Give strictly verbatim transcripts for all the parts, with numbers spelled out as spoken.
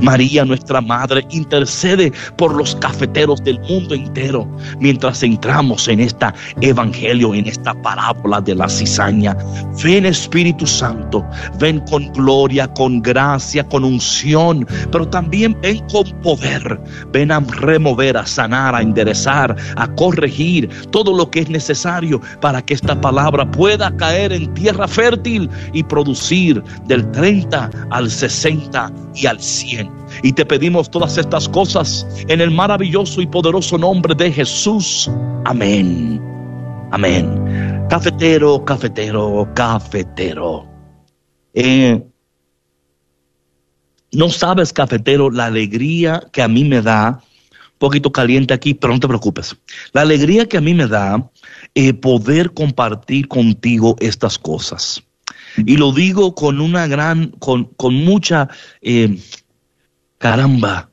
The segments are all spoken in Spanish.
María, nuestra madre, intercede por los cafeteros del mundo entero mientras entramos en este evangelio, en esta parábola de la cizaña. Ven, Espíritu Santo, ven con gloria, con gracia, con unción, pero también ven con poder. Ven a remover, a sanar, a enderezar, a corregir todo lo que es necesario para que esta palabra pueda caer en tierra fértil y producir del treinta al sesenta y al cien. Y te pedimos todas estas cosas en el maravilloso y poderoso nombre de Jesús. Amén. Amén. Cafetero, cafetero, cafetero. Eh, no sabes, cafetero, la alegría que a mí me da, un poquito caliente aquí, pero no te preocupes. La alegría que a mí me da eh, poder compartir contigo estas cosas. Y lo digo con una gran, con, con mucha... Eh, Caramba,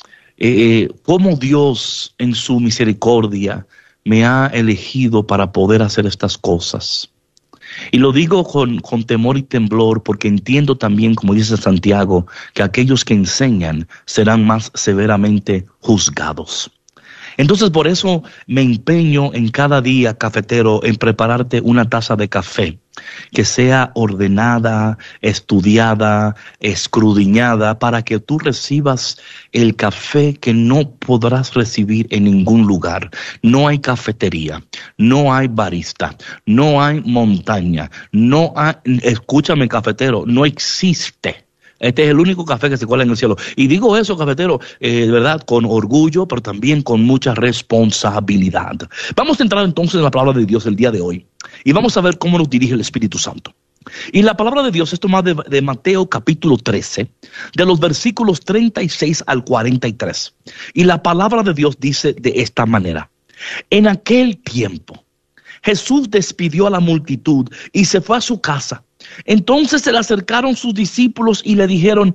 eh, cómo Dios en su misericordia me ha elegido para poder hacer estas cosas. Y lo digo con, con temor y temblor, porque entiendo también, como dice Santiago, que aquellos que enseñan serán más severamente juzgados. Entonces, por eso me empeño en cada día, cafetero, en prepararte una taza de café que sea ordenada, estudiada, escudriñada, para que tú recibas el café que no podrás recibir en ningún lugar. No hay cafetería, no hay barista, no hay montaña, no hay, escúchame, cafetero, no existe. Este es el único café que se cuela en el cielo. Y digo eso, cafetero, eh, de verdad, con orgullo, pero también con mucha responsabilidad. Vamos a entrar entonces en la palabra de Dios el día de hoy. Y vamos a ver cómo nos dirige el Espíritu Santo. Y la palabra de Dios es tomada de, de Mateo capítulo trece, de los versículos treinta y seis al cuarenta y tres. Y la palabra de Dios dice de esta manera: en aquel tiempo, Jesús despidió a la multitud y se fue a su casa. Entonces se le acercaron sus discípulos y le dijeron: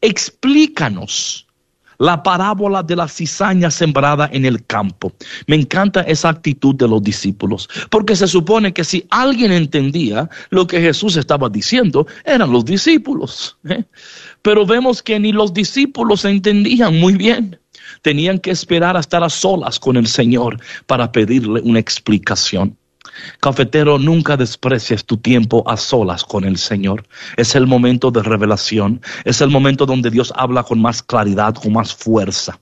explícanos la parábola de la cizaña sembrada en el campo. Me encanta esa actitud de los discípulos, porque se supone que si alguien entendía lo que Jesús estaba diciendo, eran los discípulos, ¿eh? Pero vemos que ni los discípulos entendían muy bien. Tenían que esperar a estar a solas con el Señor para pedirle una explicación. Cafetero, nunca desprecies tu tiempo a solas con el Señor. Es el momento de revelación. Es el momento donde Dios habla con más claridad, con más fuerza.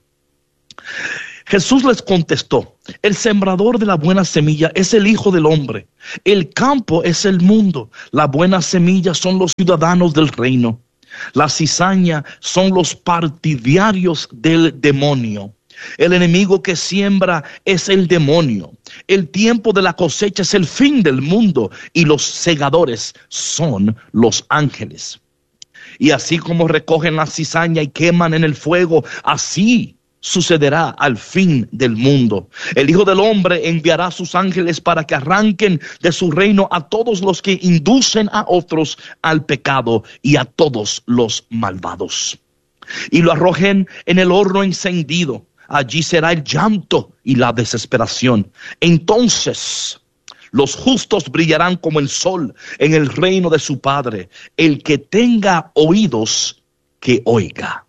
Jesús les contestó: el sembrador de la buena semilla es el Hijo del Hombre. El campo es el mundo. La buena semilla son los ciudadanos del reino. La cizaña son los partidarios del demonio. El enemigo que siembra es el demonio. El tiempo de la cosecha es el fin del mundo y los segadores son los ángeles. Y así como recogen la cizaña y queman en el fuego, así sucederá al fin del mundo. El Hijo del Hombre enviará a sus ángeles para que arranquen de su reino a todos los que inducen a otros al pecado y a todos los malvados, y lo arrojen en el horno encendido. Allí será el llanto y la desesperación. Entonces los justos brillarán como el sol en el reino de su Padre. El que tenga oídos, que oiga.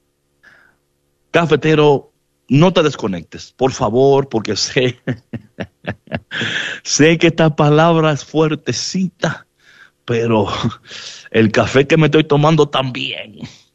Cafetero, no te desconectes, por favor, porque sé, sé que esta palabra es fuertecita, pero el café que me estoy tomando también.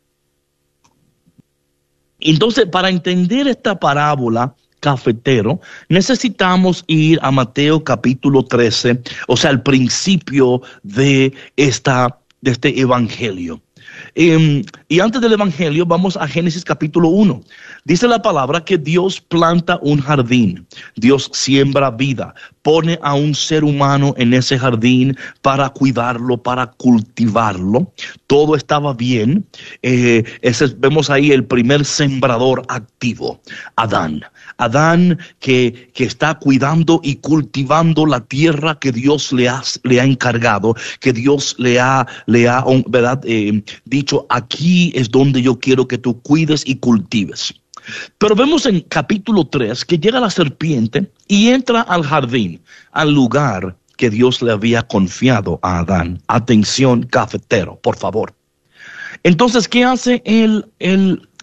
Entonces, para entender esta parábola, cafetero, necesitamos ir a Mateo capítulo trece, o sea, el principio de, esta, de este evangelio. Eh, y antes del evangelio, vamos a Génesis capítulo uno. Dice la palabra que Dios planta un jardín. Dios siembra vida. Pone a un ser humano en ese jardín para cuidarlo, para cultivarlo. Todo estaba bien. Eh, ese, vemos ahí el primer sembrador activo, Adán. Adán que, que está cuidando y cultivando la tierra que Dios le ha, le ha encargado, que Dios le ha, le ha ¿verdad? Eh, dicho: aquí es donde yo quiero que tú cuides y cultives. Pero vemos en capítulo tres que llega la serpiente y entra al jardín, al lugar que Dios le había confiado a Adán. Atención, cafetero, por favor. Entonces, ¿qué hace el, el,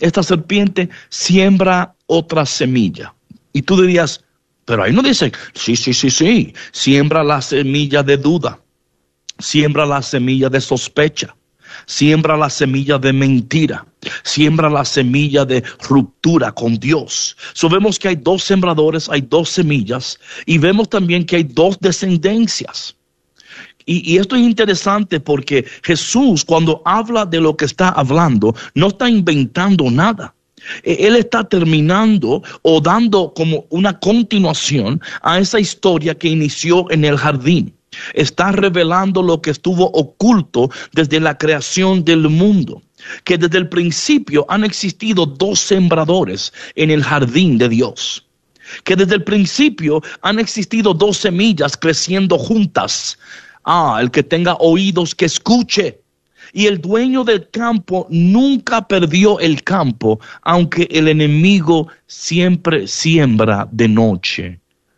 esta serpiente siembra otra semilla. Y tú dirías, pero ahí no dice, sí, sí, sí, sí, siembra la semilla de duda, siembra la semilla de sospecha, siembra la semilla de mentira, siembra la semilla de ruptura con Dios. So vemos que hay dos sembradores, hay dos semillas, y vemos también que hay dos descendencias. Y, y esto es interesante porque Jesús, cuando habla de lo que está hablando, no está inventando nada. Él está terminando o dando como una continuación a esa historia que inició en el jardín. Está revelando lo que estuvo oculto desde la creación del mundo, que desde el principio han existido dos sembradores en el jardín de Dios, que desde el principio han existido dos semillas creciendo juntas. Ah, el que tenga oídos que escuche. Y el dueño del campo nunca perdió el campo, aunque el enemigo siempre siembra de noche,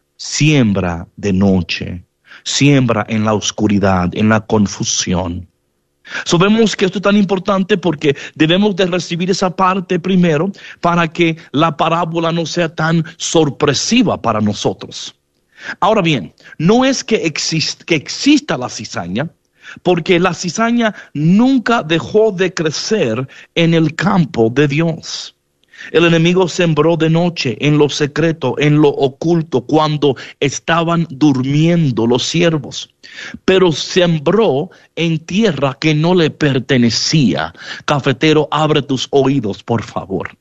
siembra de noche, siembra en la oscuridad, en la confusión. Sabemos que esto es tan importante porque debemos de recibir esa parte primero para que la parábola no sea tan sorpresiva para nosotros. Ahora bien, no es que, exist, que exista la cizaña, porque la cizaña nunca dejó de crecer en el campo de Dios. El enemigo sembró de noche, en lo secreto, en lo oculto, cuando estaban durmiendo los siervos. Pero sembró en tierra que no le pertenecía. Cafetero, abre tus oídos, por favor.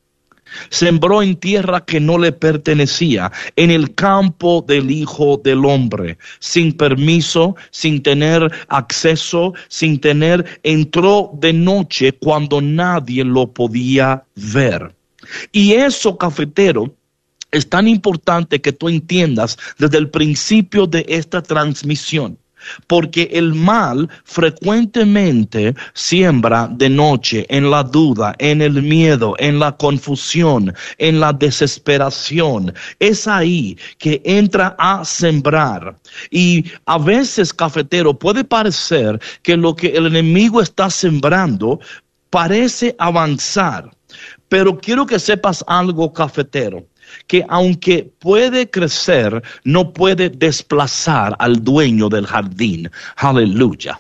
Sembró en tierra que no le pertenecía, en el campo del Hijo del Hombre, sin permiso, sin tener acceso, sin tener, entró de noche cuando nadie lo podía ver. Y eso, cafetero, es tan importante que tú entiendas desde el principio de esta transmisión. Porque el mal frecuentemente siembra de noche en la duda, en el miedo, en la confusión, en la desesperación. Es ahí que entra a sembrar. Y a veces, cafetero, puede parecer que lo que el enemigo está sembrando parece avanzar. Pero quiero que sepas algo, cafetero, que aunque puede crecer, no puede desplazar al dueño del jardín. Aleluya.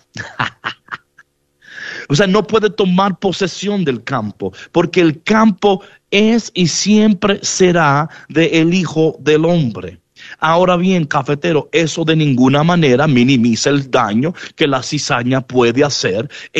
O sea, no puede tomar posesión del campo, porque el campo es y siempre será del Hijo del Hombre. Ahora bien, cafetero, eso de ninguna manera minimiza el daño que la cizaña puede hacer